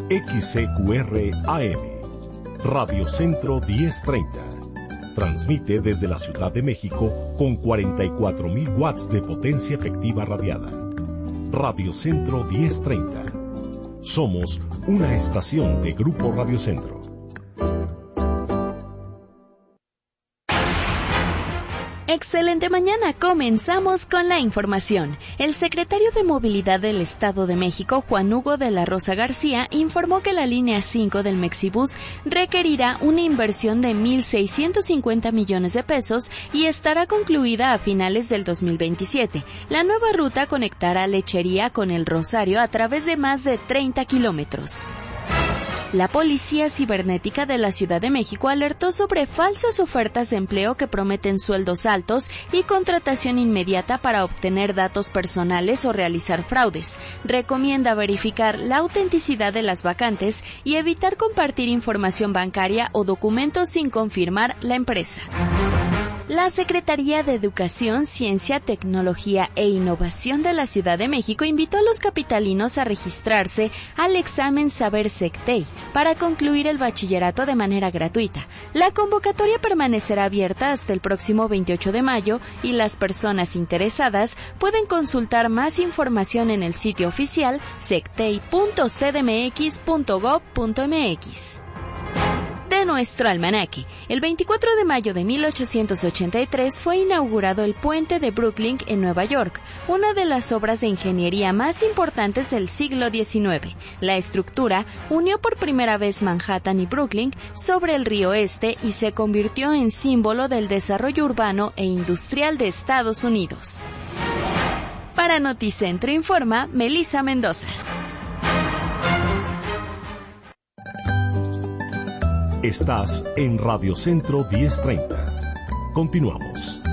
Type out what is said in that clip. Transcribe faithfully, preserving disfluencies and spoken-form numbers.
X C Q R A M, Radio Centro diez treinta. Transmite desde la Ciudad de México con cuarenta y cuatro mil watts de potencia efectiva radiada. Radio Centro diez treinta. Somos una estación de Grupo Radio Centro. Excelente mañana, comenzamos con la información. El secretario de Movilidad del Estado de México, Juan Hugo de la Rosa García, informó que la línea cinco del Mexibus requerirá una inversión de mil seiscientos cincuenta millones de pesos y estará concluida a finales del dos mil veintisiete. La nueva ruta conectará Lechería con El Rosario a través de más de treinta kilómetros. La Policía Cibernética de la Ciudad de México alertó sobre falsas ofertas de empleo que prometen sueldos altos y contratación inmediata para obtener datos personales o realizar fraudes. Recomienda verificar la autenticidad de las vacantes y evitar compartir información bancaria o documentos sin confirmar la empresa. La Secretaría de Educación, Ciencia, Tecnología e Innovación de la Ciudad de México invitó a los capitalinos a registrarse al examen Saber Sectei para concluir el bachillerato de manera gratuita. La convocatoria permanecerá abierta hasta el próximo veintiocho de mayo y las personas interesadas pueden consultar más información en el sitio oficial sectei punto c d m x punto gob punto m x. De nuestro almanaque, el veinticuatro de mayo de mil ochocientos ochenta y tres fue inaugurado el Puente de Brooklyn en Nueva York, una de las obras de ingeniería más importantes del siglo diecinueve. La estructura unió por primera vez Manhattan y Brooklyn sobre el río Este y se convirtió en símbolo del desarrollo urbano e industrial de Estados Unidos. Para Noticentro informa Melissa Mendoza. Estás en Radio Centro diez treinta. Continuamos.